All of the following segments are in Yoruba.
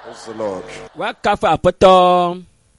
Praise the Lord. Wakafa apoto.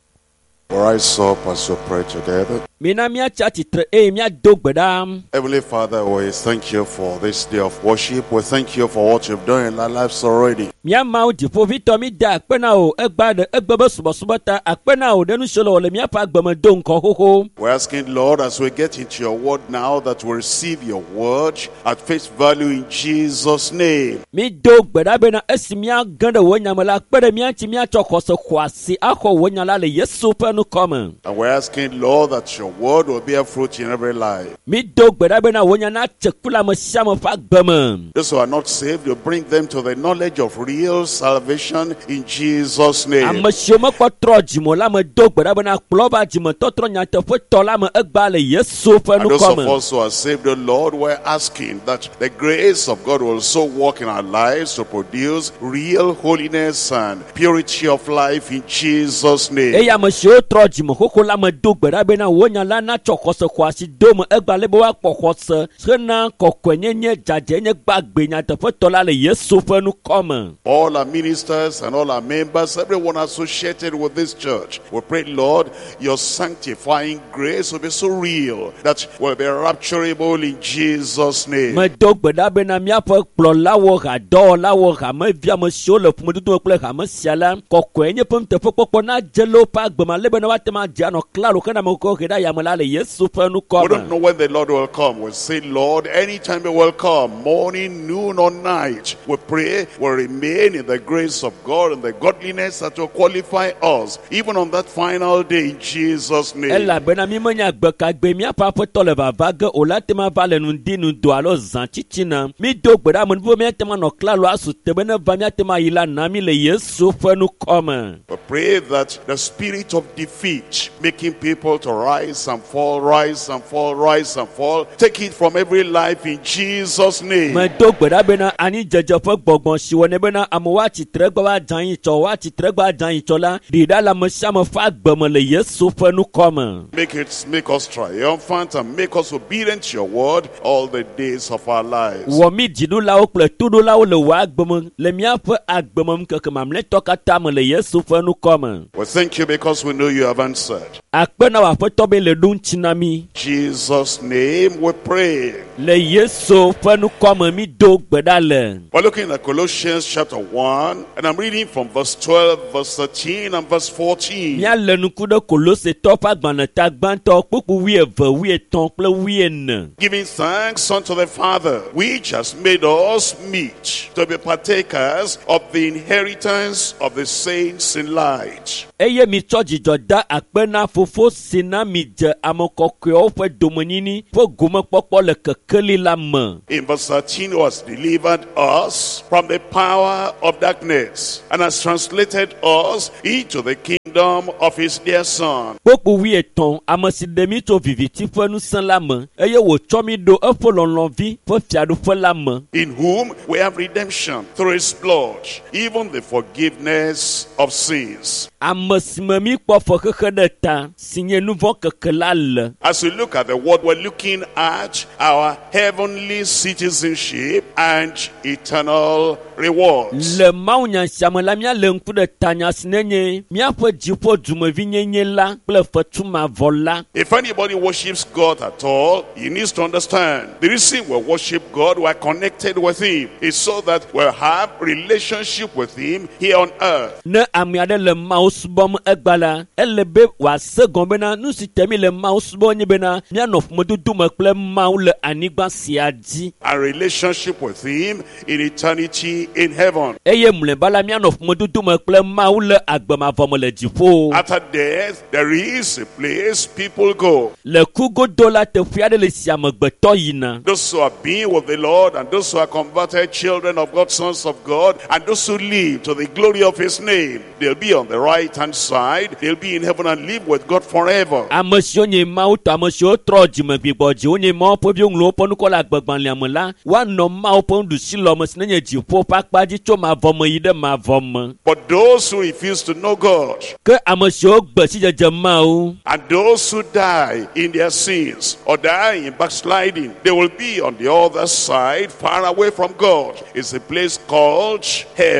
Rise up as we pray together. Minamia chatitre mia dogbedam. Heavenly Father, we thank you for this day of worship. We thank you for what you've done in our lives already. Mia mau di povito mi da akpena o egbade egbebe subosubota akpena o denu solo le mia pa agbeme do nko hoho. We're asking, Lord, as we get into your word now, that we receive your word at face value in Jesus' name. Mi dogbeda bena esimia gande wonyamala akpede mia ti mia chokose kwasi akho wonyala le Yesu pe nu come. And we're asking, Lord, that your word will bear fruit in every life. Mi dogbeda bena wonyana chekula msiamo fa agbeme. Those who are not saved, you bring them to the knowledge of real salvation in Jesus' name. Amasioma kwatro jimo la me dogbeda bena kloba jimo totro nyate fe tola me egbale Yesu pe And nu those of come. us who are saved, the Lord, we're asking that the grace of God will so work in our lives to produce real holiness and purity of life in Jesus' name. Eya masio trojimo koko la me dogbeda bena wonyala na chokose kwasi do me egbale bo wa pokose sena kokwenye nye jaje nye gbagbe nyate fe tola le Yesu pe nu come. All our ministers and all our members, everyone associated with this church, we pray, Lord, your sanctifying grace will be so real that will be rapturable in Jesus' name. Me dogbeda bena mia fe kplola wo ga do la wo ga me via masio le fumu tutu kple ga me siala kokwenye pem te fe pokpo na jelo pa agbema le bena watema jano klaro kana me ko heda ya me la le Yesu pe nu We don't come. know when the Lord will come. We say, Lord, anytime he will come, morning, noon, or night, we pray we'll remain in the grace of God and the godliness that will qualify us, even on that final day in Jesus' name. Ela bena mi menya gbeka gbe mi apa pe tole va vague o la tema vale nu ndi nu do alo zan chichina mi dogbeda mun bo mi tema no klaro asu te bena va mi tema yila na mi le Yesu pe nu come. We pray that the spirit of defeat, making people to rise and fall, rise and fall, rise and fall, take it from every life in Jesus' name. Me dogbeda bena ani jeje fe gbogbon siwo ne bena amowa chitre gba wa jan yin cho wa chitre gba jan yin cho la di da la me siamo fa gbeme le Yesu pe nu come. Make us triumphant and make us obedient to your word all the days of our lives. Wo mi jidu la o ple tudu la o le wa gbeme le mia fe agbeme keke mamle tokata me le Yesu pe nu come. We thank you because we know you have answered. Akpena wa fe tobe le dun chinami Jesus' name we pray. le Yesu pe nu come mi dogbeda le. We're looking at Colossians chapter 1, and I'm reading from verse 12, verse 13, and verse 14. Mia le nu ku de Kolose to pa gbana ta gbanto popu wi eve wi eton ple wi en. Giving thanks unto the Father, which has made us meet to be partakers of the inheritance of the saints in light. Eye mi choji joda akpena fofo sina mi je amokokyo fe domonini fo gume popo le kekeli la me. In verse 13, who has delivered us from the power of darkness and has translated us into the kingdom of his dear Son. Popu wi eton amasidemi to viviti fe nu san la me. Eye wo chomi do efo lonlon vi fe fiadu fe la me. In whom we have redemption through his blood, even the forgiveness of sins. Amasimami kpo fo keke de ta sinye nu vo keke la le. As we look at the word, we're looking at our heavenly citizenship and eternal rewards. Le maunya siamela mia le nku de tanya sinenye mia fe jipo dumevi nyenye la ple fe tuma vola. If anybody worships God at all, he needs to understand the reason we worship God, we're connected with him, is so that we'll have relationship with him here on earth. Ne amiade le mouse bom egbala elebe wa segon bena nu si temi le mouse bo nyi bena mia no modu dume ple mau le anigba siadi. A relationship with him in eternity in heaven. Eye mle bala mia no modu dume ple mau le agbema vomo le jipo. After death, there is a place people go. Le kugo dola te fiade le siamegbeto yina. Those who have been with the Lord and those who are converted children of God, sons of God, and those who live to the glory of his name, they'll be on the right hand side. They'll be in heaven and live with God forever. Amasio nye mau to amasio troji me biboji onye mau po bi onlo po nu kola gbegban le amla wa no mau po ndu silo mo sinye jipo pakpa ji cho ma vomo yide ma vomo. But those who refuse to know God, Ke amasio gbe si jeje mau and those who die in their sins or die in backsliding, they will be on the other side, far away from God. It's a place called hell.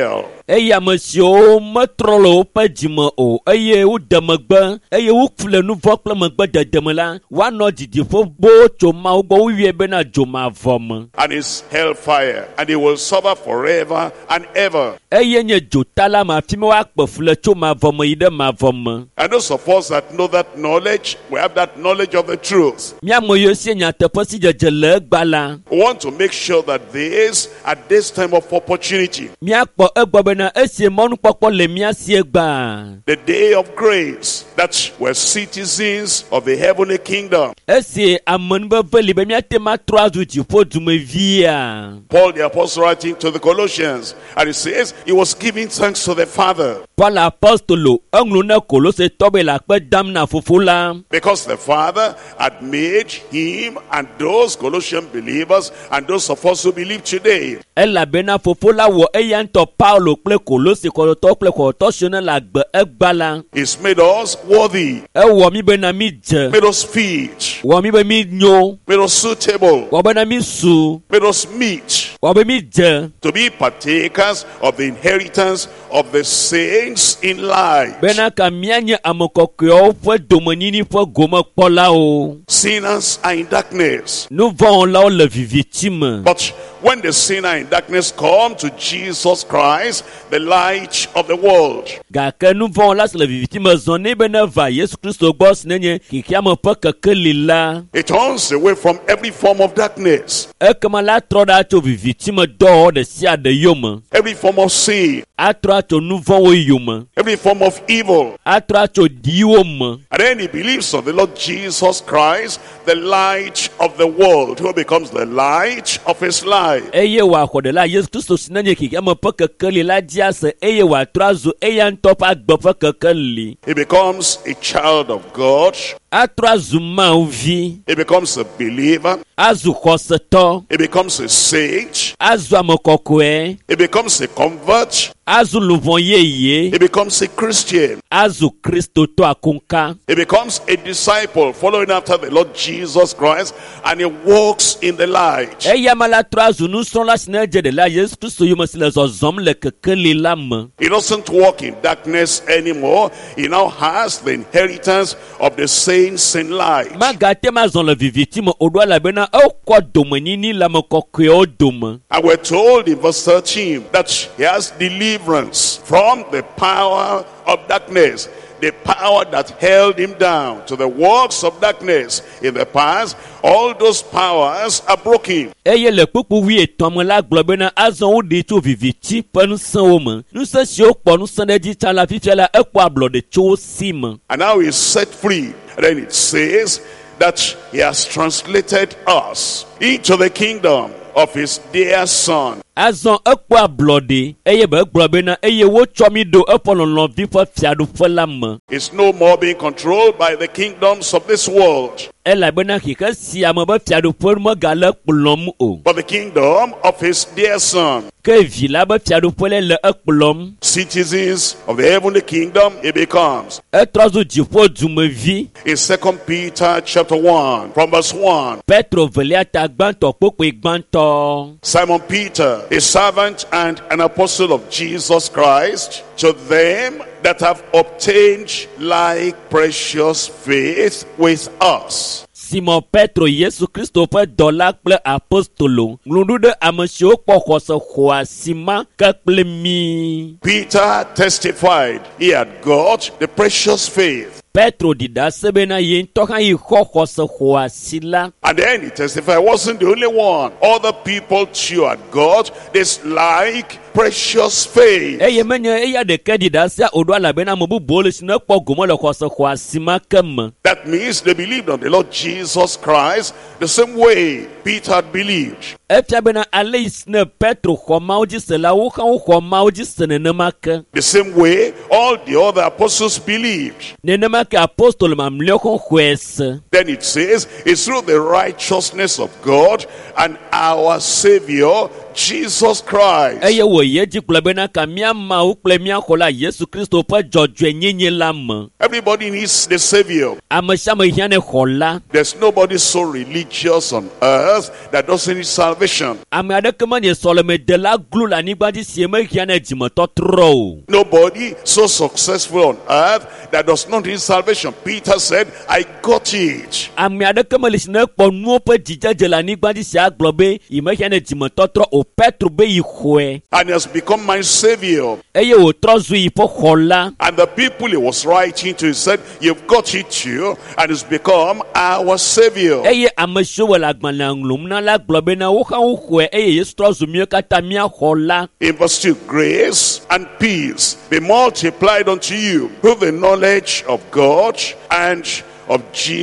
eye ame siwo metrɔ le woƒe dzime o eye woɖe megbe eye wofle nu vɔ kple megbe dedeme la woanɔ didiƒo bo tso Mawu gbɔ woyɔe bena dzomavɔ me. And it's hellfire, and they will suffer forever and ever. Eye nye dzota la me afi me woakpe fu le tso mavɔ me yi ɖe mavɔ me. And those of us that know that knowledge, we have that knowledge of the truth. Míame yiwo sie nyateƒe si dzedze le egba la. We want to make sure that this, at this time of opportunity, Míakpɔ egbɔ bena esi mɔnukpɔkpɔ le mía si egba. the day of grace, that we're citizens of the heavenly kingdom. Esi amenuveve li be míate ma trɔ azu dziƒo dumevia. Paul the apostle writing to the Colossians, and he says he was giving thanks to the Father Paul apostolo eŋlɔ ne Kolose tɔ be le akpe dam na fofo la. because the Father had made him and those Colossian believers and those of us who believe today. Elabena fofo la wɔ eya ŋutɔ Paulo kple Kolose kɔtɔtɔ kple xɔtɔ siwo ne le agbe egba la. He's made us worthy, Ewɔ mi bena mi dze. made us fit, Wɔ mi be mi nyo. made us suitable, Wɔ bena mi su. made us meet Wɔ be mi dze. to be partakers of the inheritance of the saints in light. Bena ka míanye ame kɔkɔewo ƒe domenyini ƒe gomekpɔlawo. Sinners are in darkness, Nu vɔ̃ wɔlawo le viviti me. but when the sinner in darkness come to Jesus Christ, the light of the world, Gake nu vɔ̃ wɔla si le viviti me zɔ ne be ne va Yesu Kristo gbɔ si nenye xixiame ƒe kekeli la. it turns away from every form of darkness, Ekema la trɔ ɖa tso viviti me dɔwɔwɔ ɖe sia ɖe yome. every form of sin, Atrɔ atso nu vɔ̃wo yome. every form of evil. Atrɔ atso diwo me. And then he believes on the Lord Jesus Christ, the light of the world, who becomes the light of his life. Eye wòaxɔ ɖe la Yesu Kristo si nenye xixiame ƒe kekeli la dzi ase eye wòatrɔ azu eya ŋutɔ ƒe agbe ƒe kekeli. He becomes a child of God. Atrɔ azu Mawu vi. He becomes a believer. Azu xɔsetɔ. He becomes a saint. Azu ame kɔkɔe. He becomes a convert. Azu luvɔ yeye. He becomes a Christian. Azu kristotɔ akonka. He becomes a disciple following after the Lord Jesus Christ, and he walks in the light. Eya me la trɔ azu nusrɔ̃la si ne dze ɖe la Yesu Kristo yome si le zɔzɔm le kekeli la me. He doesn't walk in darkness anymore. He now has the inheritance of the saints in light. Magate ma zɔ le viviti me o ɖo elabena ekɔ domenyini le ame kɔkɔewo dome. And we're told in verse 13 that he has deliverance from the power of darkness, the power that held him down to the works of darkness in the past. All those powers are broken. Eye le kpukpu 13 me la gblɔ bena azɔ woɖi tso viviti ƒe ŋusẽwo me. Ŋusẽ siwo kpɔ ŋusẽ ɖe dzi tsã la fifia la ekpɔ ablɔɖe tso wo si me. And now he's set free. And then it says that he has translated us into the kingdom of his dear son. Azɔ ekpɔ ablɔɖe eye be egblɔ bena eye wotsɔ mi ɖo eƒe lɔlɔ̃vi ƒe fiaɖuƒe la me. It's no more being controlled by the kingdoms of this world, Elabena xixe si ame be fiaɖuƒe megale kplɔm o. but the kingdom of his dear son. Ke vi la be fiaɖuƒe le ekplɔm. Citizens of the heavenly kingdom he becomes. Etrɔ zu dziƒo dumevi. In 2 Peter chapter 1 from verse 1, Petro velia ta gbãtɔ kpokpoe gbãtɔ. Simon Peter, a servant and an apostle of Jesus Christ, to them that have obtained like precious faith with us. Simon Petro Yesu Kristo ƒe dɔla kple apostolo ŋlɔɖu ɖe ame siwo kpɔ xɔse xɔasi ma ke kple mi. Peter testified he had got the precious faith. Petro ɖiɖa se bena ye ŋutɔ hã yi xɔ xɔse xɔasi la. And then he testified, I wasn't the only one. Other people too had got this like precious faith. Eye menye eya ɖeke ɖiɖa sea o ɖo elabena ame bubuwo le si ne kpɔ gome le xɔse xɔasi ma ke me. That means they believed on the Lord Jesus Christ the same way Peter had believed. Efia bena ale yi si ne Petro xɔ Mawu dzi se la wo hã woxɔ Mawu dzi se nenema ke. The same way all the other apostles believed. Nenema ke apostolo mamlɛwo hã xɔe se. Then it says, it's through the righteousness of God and our Savior, Jesus Christ. eye wo ye dzi gblɔ bena ka mía mawu kple mía xɔ la Yesu Kristo ƒe dzɔdzɔenyenye la me. Everybody needs the Savior. Ame sia ame hiã ne xɔ la. There's nobody so religious on earth that doesn't need salvation. Ame aɖeke menye sɔlemedela glu le anyigba dzi si mehiã ne dzimetɔtrɔ o. Nobody so successful on earth that does not need salvation. Peter said, I got it. Ame aɖeke meli si ne kpɔ nuwo ƒe dzidzedze le anyigba dzi si agblɔ be yi mehiã ne dzimetɔtrɔ o. Petro be yi xɔe. And he has become my Savior. Eye wòtrɔ zu yi ƒe xɔ la. And the people he was writing to, he said, you've got it too, and it's become our Savior. Eye ame siwo wòle agbalẽa ŋlɔm na la gblɔ bena wo hã wo xɔe eye Yesu trɔ zu míawo katã mía xɔ la. In verse 2, grace and peace be multiplied unto you through the knowledge of God and of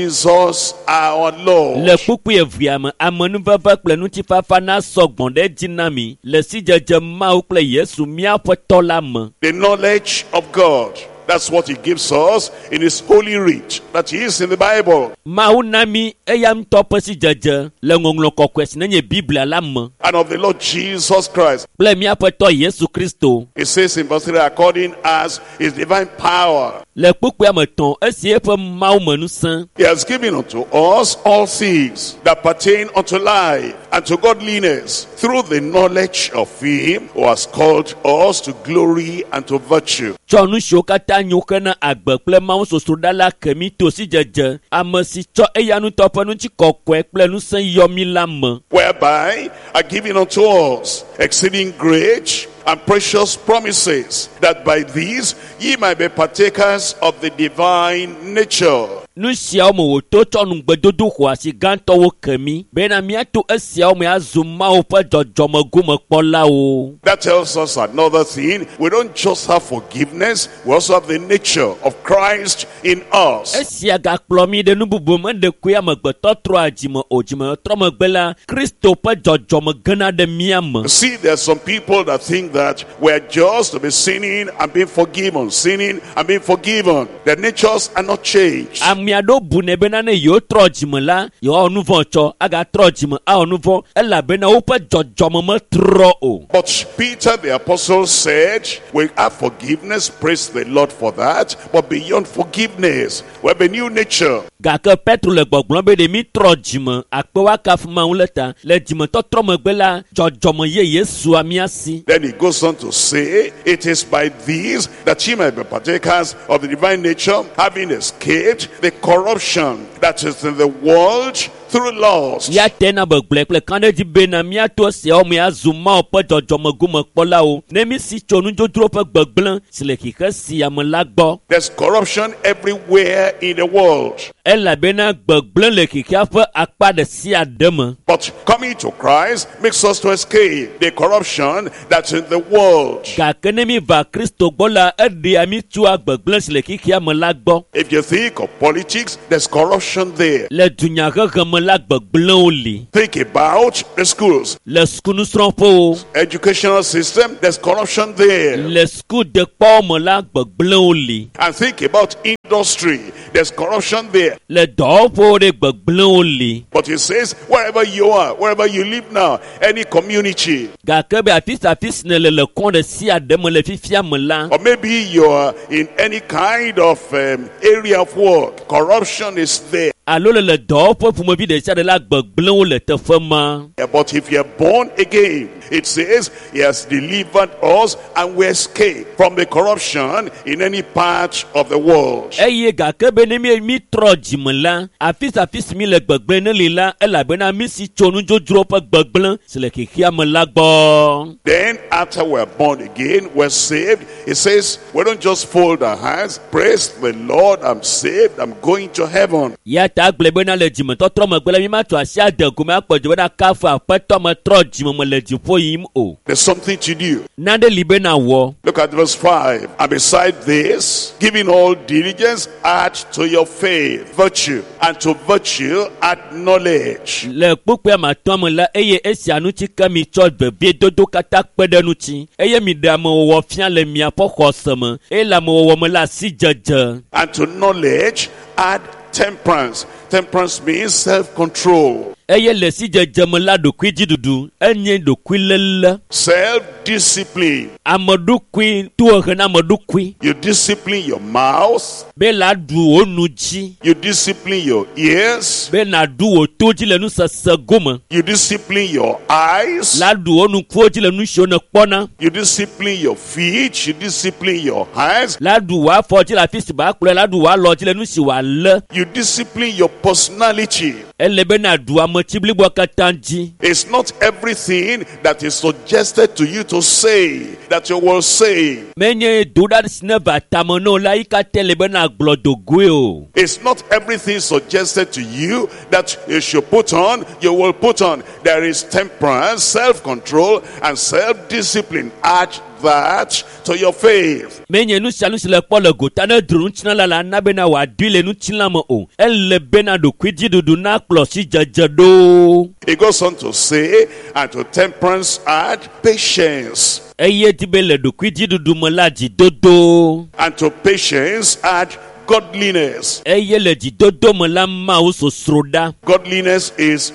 Jesus our Lord. Le kpukpui evea me amenuveve kple ŋutifafa na sɔgbɔn ɖe dzi na mi le sidzedze Mawu kple Yesu míaƒe tɔ la me. The knowledge of God. That's what he gives us in his holy writ that he is in the Bible. Mawu na mi eya ŋutɔ ƒe sidzedze le ŋɔŋlɔ kɔkɔe si nenye Biblia la me. And of the Lord Jesus Christ. Kple míaƒe tɔ Yesu Kristo. It says in verse 3, according as his divine power. Le kpukpuia me tɔn esi eƒe Mawu me ŋusẽ. He has given unto us all things that pertain unto life and to godliness through the knowledge of him who has called us to glory and to virtue. Tsɔ nu siwo katã nyo ke na agbe kple Mawu sosoɖa la ke mi to sidzedze ame si tsɔ eya ŋutɔ ƒe ŋuti kɔkɔe kple ŋusẽ yɔ mi la me. Whereby are given unto us exceeding great and precious promises, that by these ye might be partakers of the divine nature. Nu siawo me wòto tsɔ nugbedodo xɔasi gãtɔwo ke mi bena míato esiawo me azu Mawu ƒe dzɔdzɔmegomekpɔlawo. That tells us another thing. We don't just have forgiveness, we also have the nature of Christ in us. Esia gakplɔ mi ɖe nu bubu me ɖekoe amegbetɔ trɔa dzime o dzimetrɔ megbe la Kristo ƒe dzɔdzɔme gena ɖe mía me. See, there are some people that think that we're just to be sinning and being forgiven, sinning and being forgiven. Their natures are not changed. Amea ɖewo bune bena ne yewo trɔ dzime la yewoawɔ nu vɔ tsɔ agatrɔ dzime awɔ nu vɔ elabena woƒe dzɔdzɔme metrɔ o. But Peter the apostle said, we have forgiveness, praise the Lord for that, but beyond forgiveness, we have a new nature. Gake Petro le gbɔgblɔm be ɖe mi trɔ dzime akpe wakafu Mawu le ta le dzimetɔtrɔ megbe la dzɔdzɔme yeye sua mía si. Then he goes on to say, it is by these that ye might be partakers of the divine nature, having escaped the corruption that is in the world through lust. Ya tena begble kple kanedzi bena míato esiawo me azu Mawu ƒe dzɔdzɔmegomekpɔlawo ne mi si tso nudzrodzro ƒe gbegblẽ si le xixe sia me la gbɔ. There's corruption everywhere in the world. Elabena gbegblẽ le xixea ƒe akpa ɖe sia ɖe me. But coming to Christ makes us to escape the corruption that's in the world. Gake ne mi va Kristo gbɔ la eɖea mi tso gbegblẽ si le xixea me la gbɔ. If you think of politics, there's corruption there. Le dunyahehe me la gbegblẽwo li. Think about the schools. Le sukunusrɔ̃ƒewo. Educational system, there's corruption there. Le sukudekpɔwo me la gbegblẽwo li. And think about industry, there's corruption there. Le dɔwɔƒewo ɖe gbegblẽwo li. But he says, wherever you are, wherever you live now, any community. Gake be afi si ne le kɔn ɖe sia ɖe me le fifia me la. Or maybe you're in any kind of area of work, corruption is there. Alo le dɔwɔƒe ƒomevi ɖe sia ɖe la gbegblẽwo le teƒe ma. But if you're born again, it says he has delivered us and we escape from the corruption in any part of the world. Eye gake be ne mi trɔ dzime la afi si mi le gbegblẽ ne li la elabena mi si tso nudzodzro ƒe gbegblẽ si le xixea me la gbɔ. Then after we're born again, we're saved. It says we don't just fold our hands, praise the Lord, I'm saved, I'm going to heaven. Ya ta agblẽ bena le dzimetɔtrɔ megbe la mi ma tso asi ade gome akpɔ dze bena kafu aƒetɔ me trɔ dzime me le dziƒo yim o. There's something to do. Nane li bena wɔ. Look at verse 5. And beside this, giving all diligence, add to your faith virtue, and to virtue add knowledge. Le kpukpea matɔa me la eye esia ŋuti ke mi tsɔ vevie dodo katã kpe ɖe ŋuti eye mi ɖe amewɔwɔ fia le miaƒe xɔse me eye le amewɔwɔ me la asidzedze. And to knowledge add temperance. Temperance means self-control. eye le si jejeme la dokui jidudu enye dokui lele. Self-discipline. Amadukui tuohe na amadukui. You discipline your mouth. Be la du onuji. You discipline your ears. Be na du otoji le nu sasagoma. You discipline your eyes. La du onu kuoji le nu shone kpona. You discipline your feet. You discipline your hands. La du wa foji la fisi ba kule la du wa loji le nu si wa le. You discipline your personality. Elebe na du amachibli bwa katanji. It's not everything that is suggested to you to say that you will say. Menye duda sneva tamono la ikatelebe na glodogweo. It's not everything suggested to you that you should put on, you will put on. There is temperance, self-control, and self-discipline. Add that to your faith. Menye nu shalu shile pole gota na drun china la na be na wa dile nu china mo o. Elebe na do kwiji dudu na klosi jajado. It goes on to say, and to temperance add patience. Eye tibele do kwiji dudu molaji dodo. And to patience add godliness. Eye le ji dodo mola ma o so sroda. Godliness is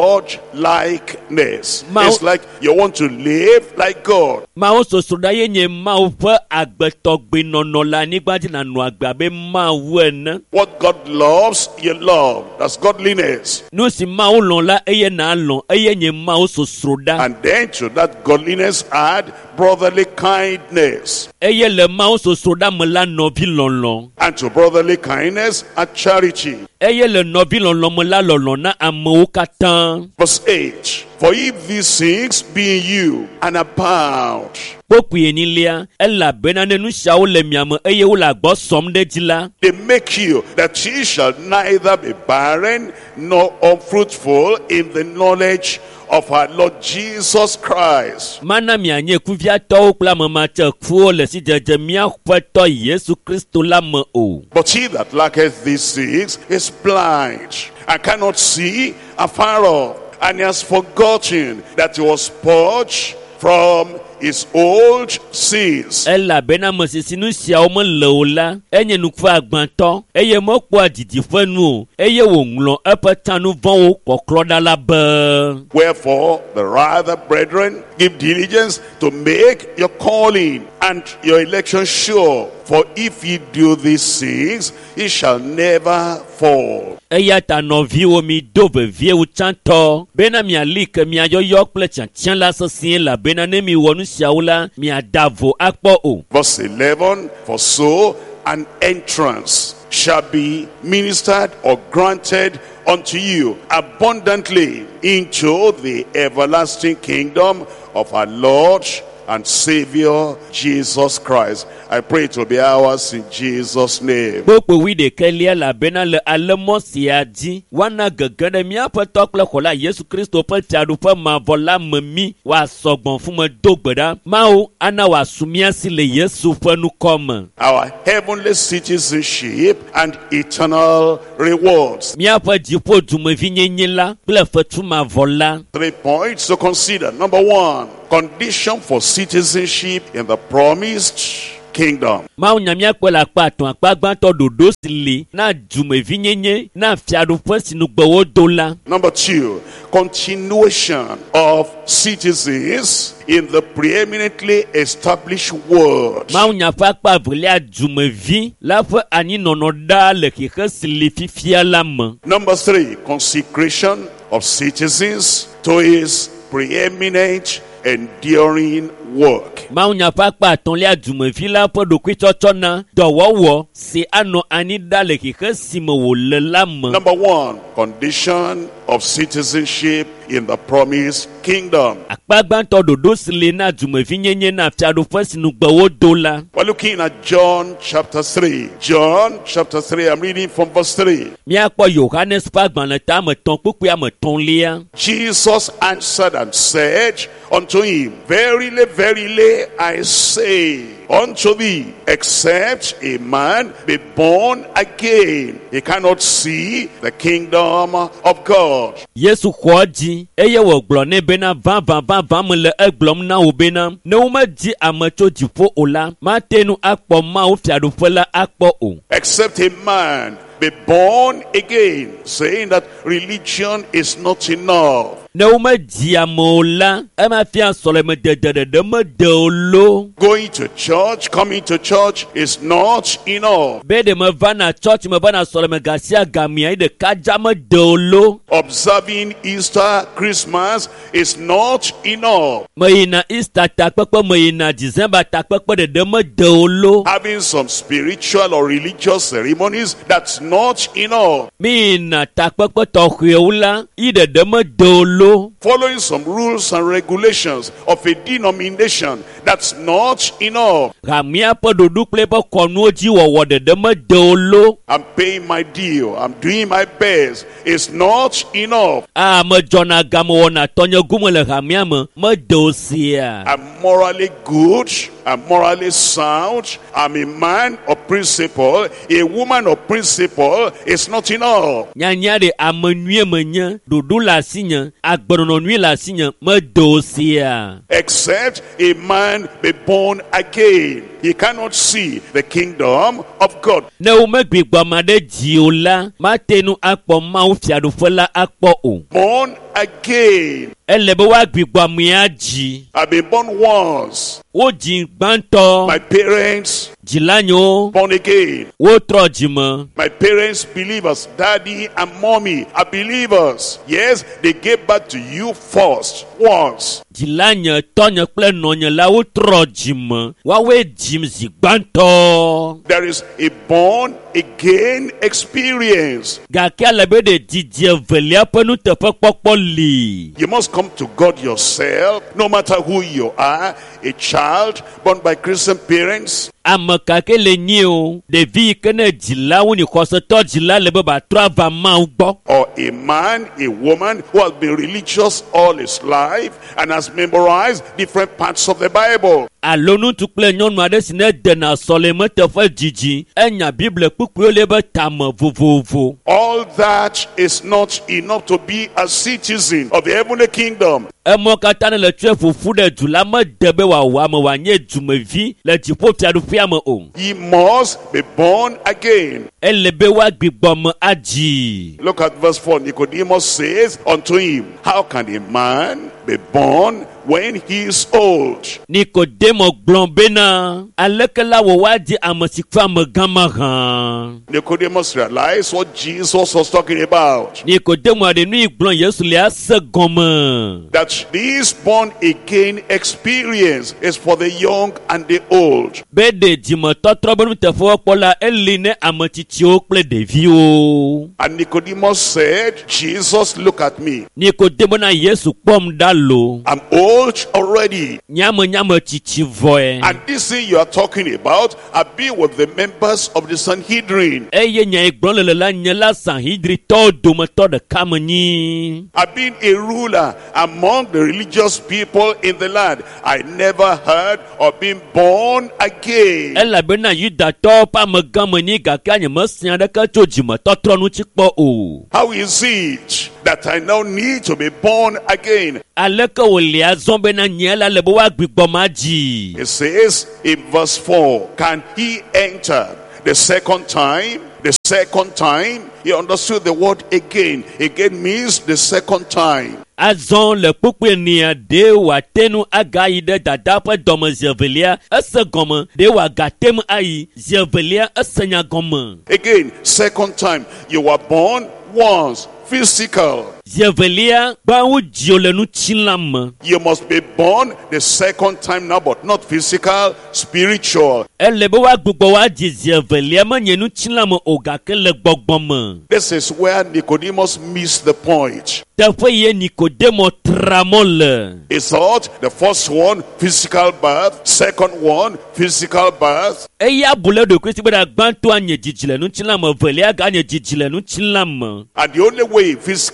God-likeness. Ma- It's like you want to live like God. Ma o so sroda ye nye ma o fe agbetogbe nono la nigbaji na nu agba be ma wen. What God loves, you love. That's godliness. Nu si ma o lon la eye na lon eye nye ma o so sroda. And then to that godliness add brotherly kindness. Eye le ma o so sroda mola novi lon lon. And to brotherly kindness add charity. Eye le novi lon lon mola lon lon na ame o katan. Verse 8. For if these things be in you and abound. Poku enilia ela benane nu shawo le miame eye wo la gbo som de jila. They make you that ye shall neither be barren nor unfruitful in the knowledge of our Lord Jesus Christ. Mana mi anye kuvia to kula mama che kuo le si jeje mia kweto Yesu Kristo la me o. But he that lacketh these things is blind and cannot see afar off, and he has forgotten that he was purged from his old sins. Ela bena mosisi nu sia o mo le o la enye nu ku agbanto eye mo po adidi fanu eye wo nlo epetanu von o kokro da la be. Wherefore, the rather, brethren, give diligence to make your calling and your election sure. For if ye do these things, ye shall never fall. Eya ta novi o mi dove vie u chanto bena mi alike mi ayo yok ple chan la so sin la bena ne mi wonu shaula mi adavo akpo o. Verse 11, for so an entrance shall be ministered or granted unto you abundantly into the everlasting kingdom of our Lord and Savior Jesus Christ. I pray it will be ours in Jesus' name. Popo wi de kelia la bena le alemo siaji wana gagana mi apotok le kola Yesu Kristo pe tiadu pe ma vola memi wa sogbon fun me dogbeda mao ana wa sumia si le Yesu pe nu come. Our heavenly citizenship and eternal rewards. Mi apo jipo dume vinyenye la ple fetu ma vola. 3 points to consider. Number 1, condition for citizenship in the promised kingdom. Ma unyamia kwela paton akpagban to dodo sili na dume vinyenye na fiadu pe sinu gbowo dola. Number 2, continuation of citizens in the preeminently established world. Ma unyafa pa vle a dume vi la fe ani nono da le kike sili fifia la me. Number 3, consecration of citizens to his preeminent enduring work. Ma unyafa pa ton le a dume vi la pe do kwi chochona dowowo se ano ani da le kike simo wo le la me. Number 1, condition of citizenship in the promised kingdom. Akpagban to dodo sili na dume vinyenye na fiadu pe sinu gbowo dola. We're looking at John chapter 3. John chapter 3, I'm reading from verse 3. Mi akpo Yohanes pagban le ta me ton pupu ya me ton lia. Jesus answered and said unto him, Verily, verily, I say unto thee, except a man be born again, he cannot see the kingdom of God. Yesu khoji eye wo glo ne bena van me le eglom na wo bena ne wo ma di amacho jifo ola ma tenu akpo ma wo fiadu fela akpo o. Except a man be born again, saying that religion is not enough. Going to church, coming to church is not enough. Observing Easter, Christmas is not enough. Having some spiritual or religious ceremonies, that's not enough. Following some rules and regulations of a denomination, that's not enough. I'm paying my due, I'm doing my best, it's not enough. I'm morally good, I'm morally sound, I'm a man of principle, a woman of principle, it's not enough. Except a man be born again, he cannot see the kingdom of God. Born again. I've been born once. My parents born again. My parents believers, daddy and mommy are believers. Yes, they gave birth to you first once. There is a born again experience. You must come to God yourself, no matter who you are, a child born by Christian parents, or a man, a woman who has been religious all his life and has memorized different parts of the Bible. All that is not enough to be a citizen of the heavenly kingdom. He must be born again. Look at verse 4. Nicodemus says unto him, how can a man be born when he is old? Nicodemus realized what Jesus was talking about. That this born again experience is for the young and the old. And Nicodemus said, Jesus, look at me. I'm old already. And this thing you are talking about, I've been with the members of the Sanhedrin. I've been a ruler among the religious people in the land. I never heard of being born again. How is it that I now need to be born again? It says in verse 4, can he enter the second time? The second time, he understood the word again. Again means the second time. Again, second time, you were born once, physical. You must be born the second time now, but not physical, spiritual. This is where Nicodemus missed the point. He thought the first one, physical birth, second one, physical birth. And the only way physical birth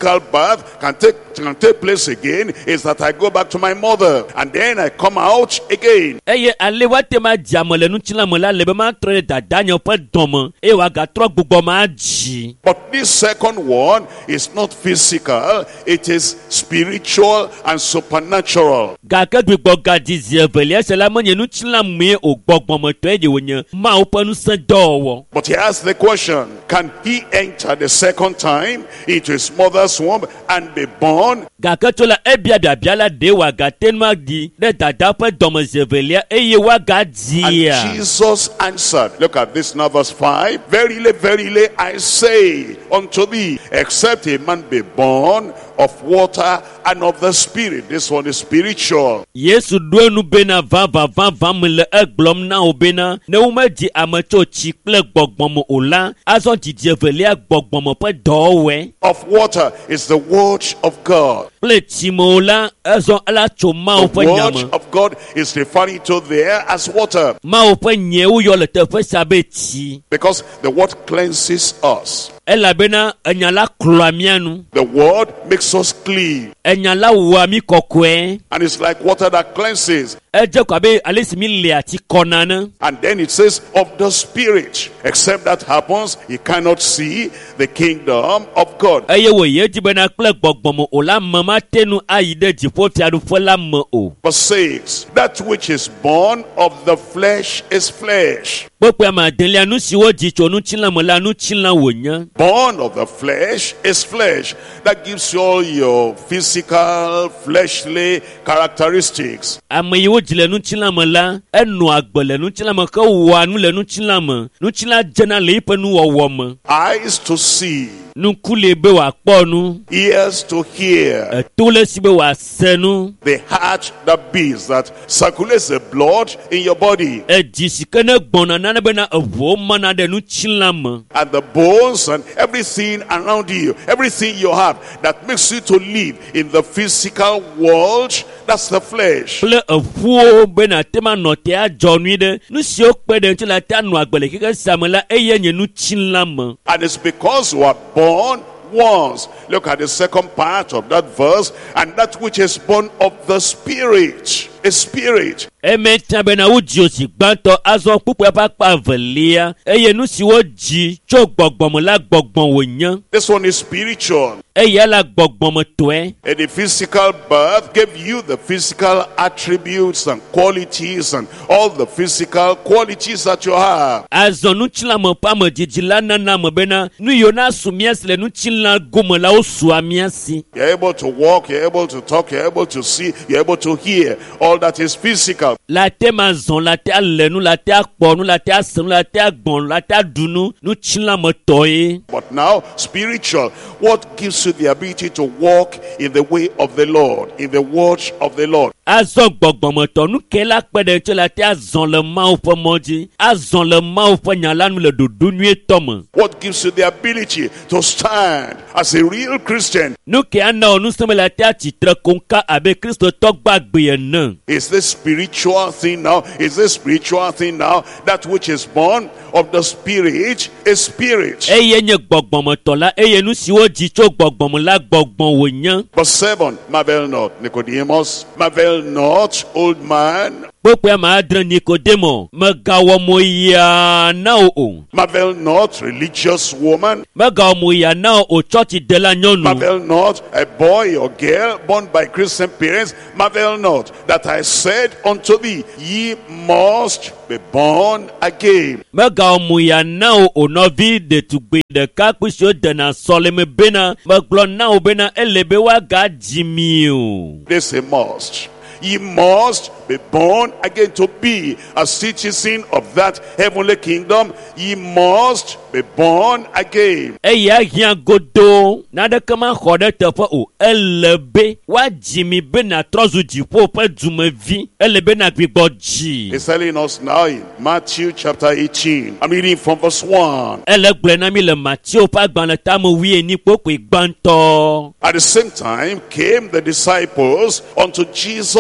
birth can take place again is that I go back to my mother and then I come out again. Eye alewa te ma jamole nu chila mola lebe ma tre dadanyo pe domo e wa ga tro gbogbo ma ji. But this second one is not physical, it is spiritual and supernatural. Ga ke gbogbo ga di zevelia sela mo nu chila me o gbogbo mo to e de wonya ma o panu san dowo. But he asked the question, can he enter the second time into his mother's womb and be born? Ga ke tola e bia la de wa ga tenma di de dada pe domo zevelia eye wa ga dia. And Jesus answered, look at this now, verse 5. Verily, verily, I say unto thee, except a man be born of water and of the Spirit. This one is spiritual. Yesu duenu bena va mele eglom na obena ne umeji amacho chikle gbogbomo ola aso jijevelia gbogbomo pe dowe. Of water is the word of God. Ple chimola aso ala choma The ope word nyama. of God is referring to there as water. Ma ope nye uyo le tefe sabe chi. Because the word cleanses us. Ela bena enyala kloamianu. The word makes us clean. Enyala wami kokwe. And it's like water that cleanses. Eje kwabe alisimi le ati konana. And then it says of the Spirit. Except that happens, you cannot see the kingdom of God. Eye wo ye jibena kple gbogbomo ola mama tenu ayide jifo fiadu fola mo o. Verse 6, that which is born of the flesh is flesh. Pope ma denle anu siwo jicho nu chila mo la nu chila wonya. Born of the flesh is flesh. That gives you all your physical, fleshly characteristics. Amayiwo jile nu chila mo la enu agbole nu chila mo ka wa nu le nu chila mo. Nu chila jena le ipe nu wowo mo. Eyes to see. Nu kule be wa kponu. Ears to hear. Tole sibe wa senu. The heart that beats, that circulates the blood in your body. Jisikene gbona na be na evo mana de nu chila mo. And the bones and everything around you, everything you have that makes you to live in the physical world, that's the flesh. Ple efuo be na tema no te a jonuide. Nu si o pe de chila te anu agbele kike samela eye nye nu chila mo. And it's because you are born once. Look at the second part of that verse. And that which is born of the Spirit is spirit. Eme tabena uji si gbanto azo pupu pa velia eye nu si wo ji cho gbogbomo la gbogbon woyan. This one is spiritual. Eye la gbogbomo to e. And the physical birth gave you the physical attributes and qualities and all the physical qualities that you have. Azo nu chila mo pa mo jijila na mo bena nu yo na sumias le nu chila gomo la osuamiasi. You're able to walk, you're able to talk, you're able to see, you're able to hear. All that is physical. La te mazon, la te alenu, la te akponu, la te asenu, la te agbon, la te adunu, nu chila mo toye. But now, spiritual, what gives you the ability to walk in the way of the Lord, in the word of the Lord? Azon gbogbo mo to nu ke la pede che la te azon le ma ou moji, azon le ma ou nyala nu le dudu nu etomo. What gives you the ability to stand as a real Christian? Nu ke ana onu seme la te atitre konka abe Kristo tok gbagbe yen. Is this spiritual thing now? Is this spiritual thing now? That which is born of the Spirit is spirit. Eye nye gbogbo mo to la eye nu si wo ji cho gbogbo mo la gbogbo wo yan. Verse 7, marvel not, Nicodemus, marvel not, old man. Pope ma adre Nicodemo, magawo mo ya na o. Marvel not, religious woman. Magawo mo ya na o church de la nyonu. Marvel not, a boy or girl born by Christian parents. Marvel not, that I said unto thee, ye must be born again. Magawo mo ya na o novi de tugbe de kakwisho de na soleme bena. Maglo na o bena elebe wa ga jimi o. This a must. Ye must be born again to be a citizen of that heavenly kingdom. Ye must be born again. Eya hian godo na de kama khode tefa o elebe wa jimi be na trozu jipo pe dumevi elebe na gbigboji. He's telling us now in Matthew chapter 18. I'm reading from verse 1. Elegble na mi le Matthew pa gban ta mo wi eni popo igbanto. At the same time came the disciples unto Jesus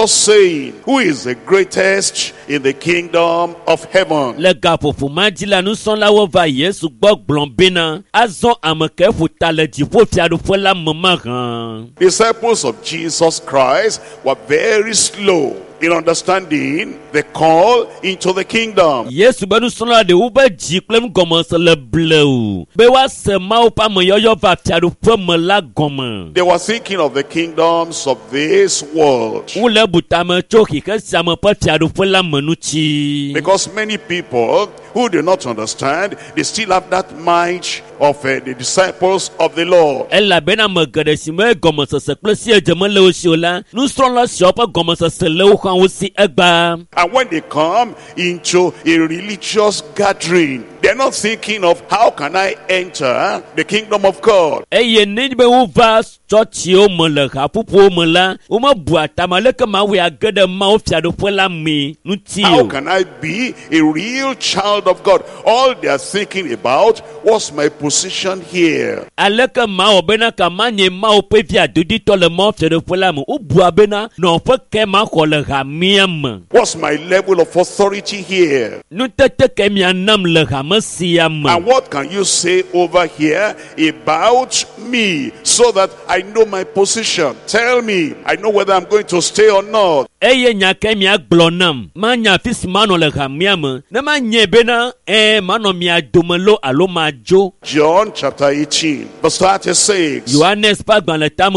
Jesus saying, who is the greatest in the kingdom of heaven? Le gaƒoƒo ma dzi la nusrɔ̃lawo va Yesu gbɔ gblɔm bena azɔ ame ke ƒo ta le dziƒofiaɖuƒe la me mahã. Disciples of Jesus Christ were very slow in understanding the call into the kingdom. Yesu be nusrɔ̃la ɖewo be dzi kple nugɔmese le bleu be woase Mawu ƒe ameyɔyɔ va fiaɖuƒe me la gɔme. They were thinking of the kingdoms of this world. Wole butame tso xixe sia me ƒe fiaɖuƒe la me nutsi. Because many people who do not understand, they still have that mind of the disciples of the Lord. Elabena ame geɖe si me gɔmesese kple si dzeme le wo si o la, nusrɔ̃la siawo ƒe gɔmesese le wo hã wo si egba. And when they come into a religious gathering, they're not thinking of how can I enter the kingdom of God. Eye ne be wova tsɔtsiwo me le haƒoƒowo me la, wome bua tame leke Mawu age ɖe Mawu fiaɖuƒe la me nuti How o. can I be a real child of God? All they are thinking about was my position here. Aleke Mawu bena ka manye Mawu ƒe fia doditɔ le Mawu fiaɖuƒe la me, wobua bena nɔƒe ke ma xɔ le hamia me. What's my level of authority here? Nutete ke mia nam le hame sia me. And what can you say over here about me so that I know my position? Tell me, I know whether I'm going to stay or not. Eye nya ke mia gblɔ nam, manya afi si manɔ le hamia me, ne manye bena manɔ mia dome lo alo madzo. John chapter 18, verse 36. Yohanes ƒe agbalẽ tame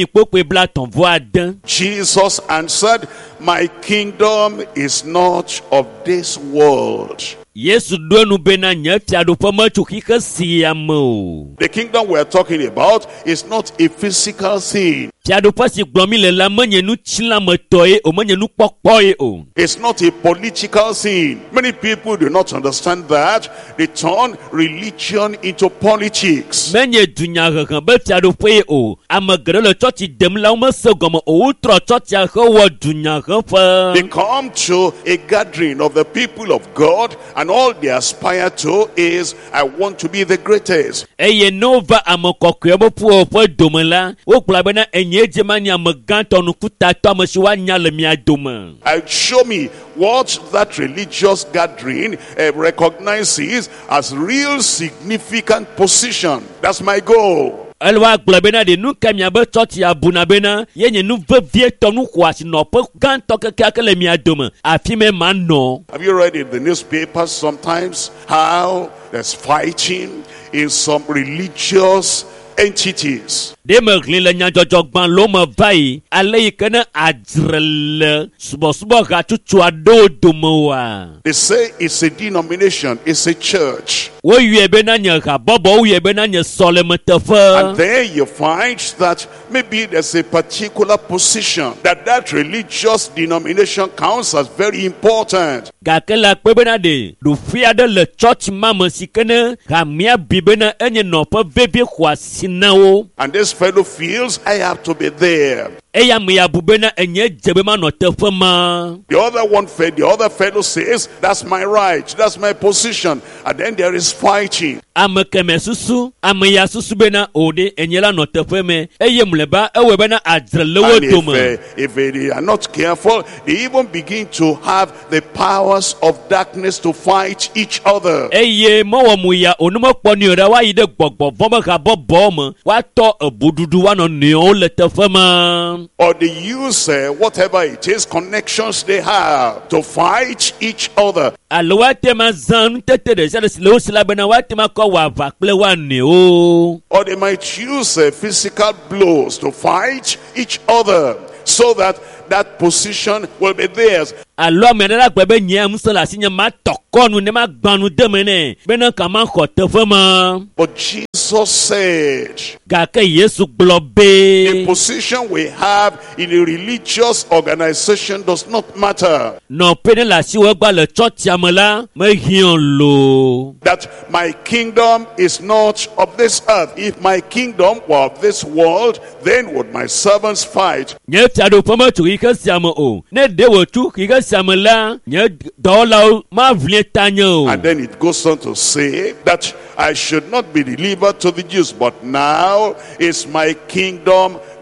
19:30. Jesus answered, my kingdom is not of this world. Yesu ɖo enu bena nye fiaɖuƒe metso xixe sia me o. The kingdom we're talking about is not a physical thing. Fiaɖuƒe si gblɔm mi le la menye nu tsilametɔe o, menye nu kpɔkpɔe o. It's not a political thing. Many people do not understand that. They turn religion into politics. Menye dunyahehe be fiaɖuƒe o. Ame geɖe le tsɔtsi dem la womese gɔme o, wotrɔ tsɔtsia hewɔ dunyaheƒe. They come to a gathering of the people of God, and all they aspire to is, I want to be the greatest. Eye ne wova ame kɔkɔewo ƒe ƒe dome la, wogblɔ bena enye dzema nye ame gãtɔ nukutatɔ ame si woanya le mia dome. Show me what that religious gathering recognizes as real significant position. That's my goal. Elwa gblɔ bena de nu ke miabe tsɔtsi abuna bena ye nye nu vevietɔ nu xɔasi nɔƒe gãtɔ kekeake le mia dome afi me manɔ. Have you read in the newspapers sometimes how there's fighting in some religious entities? De me ɣli le nyadzɔdzɔgbalẽwo me va yi ale yi ke ne adzre le subɔsubɔ hatsotso aɖewo dome oa. They say it's a denomination, it's a church. Woyɔe bena nye habɔbɔ, woyɔe bena nye sɔleme And teƒe. there you find that maybe there's a particular position that religious denomination counts as very important. Gake la kpe bena de ɖoƒe aɖe le tsɔtsi ma me si ke ne hamia bi bena enye nɔƒe vevie xɔasi na wo. And this fellow feels, I have to be there. Eya me ya bu bena enye dze be manɔ teƒe ma. The other fellow says, that's my right, that's my position. And then there is fighting. Ame keme susu, ame ya susu bena ode enye la nɔ teƒe me. Eye mleba ewe bena adzre le wo And dome. if they are not careful, they even begin to have the powers of darkness to fight each other. Eye mɔwɔ mu ya onuma kpɔni o ɖe wa yi ɖe gbɔgbɔ vɔ me habɔbɔ me woatɔ ebududu woanɔ nɔewo le teƒe ma. Or they use whatever it is, connections they have to fight each other. Alo woate ma zã nutete ɖe sia ɖe si le wo si la bena woate ma kɔ wɔ aʋa kple woanɔewo. Or they might use physical blows to fight each other so that position will be theirs. Alo ame ɖe la gbe be nye ŋusẽ le asi nye ma tɔkɔ nu ne ma gbã nu de me nɛ bena ka ma xɔ teƒe ma. But Jesus said, Gake Yesu gblɔ the be position we have in a religious organization does not matter. nɔƒe ne le asiwo gba le tsɔtsia me la mehiã loo. That my kingdom is not of this earth. If my kingdom were of this world, then would my servants fight. Nye fiaɖuƒe metso xixe sia me o. Ne ɖe wòtso xixe sia me la, nye dɔwɔlawo maʋli tanye o. And then it goes on to say that I should not be delivered to the Jews, but now is my kingdom